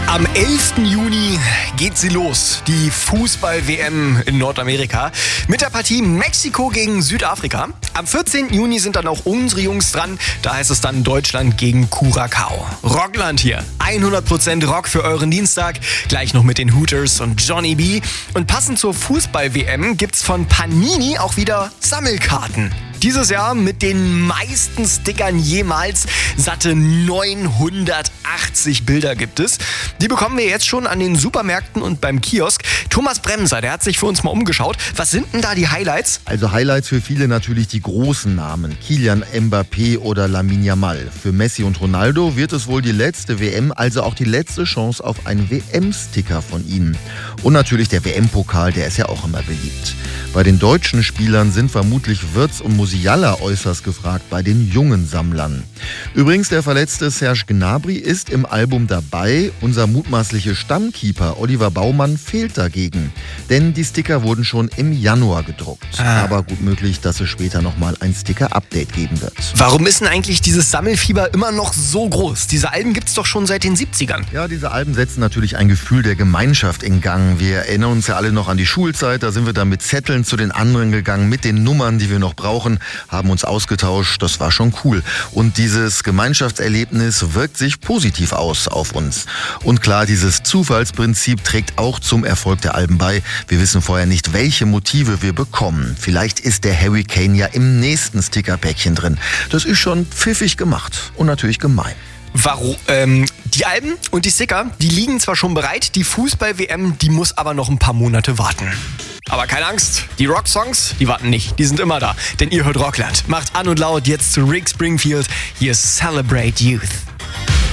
Am 11. Juni geht sie los, die Fußball-WM in Nordamerika, mit der Partie Mexiko gegen Südafrika. Am 14. Juni sind dann auch unsere Jungs dran, da heißt es dann Deutschland gegen Curaçao. Rockland hier, 100% Rock für euren Dienstag, gleich noch mit den Hooters und Johnny B. Und passend zur Fußball-WM gibt's von Panini auch wieder Sammelkarten. Dieses Jahr mit den meisten Stickern jemals. Satte 980 Bilder gibt es. Die bekommen wir jetzt schon an den Supermärkten und beim Kiosk. Thomas Bremser, der hat sich für uns mal umgeschaut. Was sind denn da die Highlights? Also Highlights für viele natürlich die großen Namen. Kylian Mbappé oder Lamine Yamal. Für Messi und Ronaldo wird es wohl die letzte WM, also auch die letzte Chance auf einen WM-Sticker von ihnen. Und natürlich der WM-Pokal, der ist ja auch immer beliebt. Bei den deutschen Spielern sind vermutlich Wirtz und Musiala äußerst gefragt, bei den jungen Sammlern. Übrigens, der verletzte Serge Gnabry ist im Album dabei. Unser mutmaßlicher Stammkeeper Oliver Baumann fehlt dagegen. Denn die Sticker wurden schon im Januar gedruckt. Aber gut möglich, dass es später nochmal ein Sticker-Update geben wird. Warum ist denn eigentlich dieses Sammelfieber immer noch so groß? Diese Alben gibt's doch schon seit den 70ern. Ja, diese Alben setzen natürlich ein Gefühl der Gemeinschaft in Gang. Wir erinnern uns ja alle noch an die Schulzeit. Da sind wir dann mit Zetteln zu den anderen gegangen, mit den Nummern, die wir noch brauchen, haben uns ausgetauscht. Das war schon cool. Und dieses Gemeinschaftserlebnis wirkt sich positiv aus auf uns. Und klar, dieses Zufallsprinzip trägt auch zum Erfolg der Alben bei. Wir wissen vorher nicht, welche Motive wir bekommen. Vielleicht ist der Harry Kane ja im nächsten Stickerpäckchen drin. Das ist schon pfiffig gemacht und natürlich gemein. Warum? Die Alben und die Sticker, die liegen zwar schon bereit, die Fußball-WM, die muss aber noch ein paar Monate warten. Aber keine Angst, die Rock-Songs, die warten nicht, die sind immer da. Denn ihr hört Rockland. Macht an und laut jetzt zu Rick Springfield. Hier ist Celebrate Youth.